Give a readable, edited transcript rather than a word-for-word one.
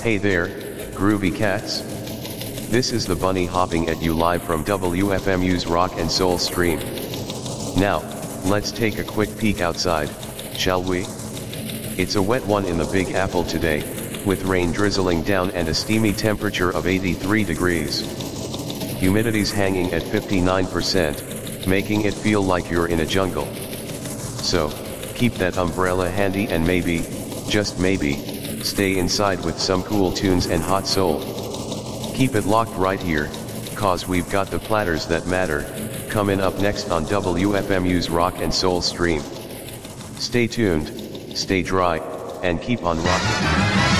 Hey there, groovy cats. This is the bunny hopping at you live from WFMU's Rock and Soul stream. Now, let's take a quick peek outside, shall we? It's a wet one in the Big Apple today, with rain drizzling down and a steamy temperature of 83 degrees. Humidity's hanging at 59%, making it feel like you're in a jungle. So, keep that umbrella handy and maybe, just maybe, stay inside with some cool tunes and hot soul. Keep it locked right here, cause we've got the platters that matter, coming up next on WFMU's Rock and Soul stream. Stay tuned, stay dry, and keep on rocking.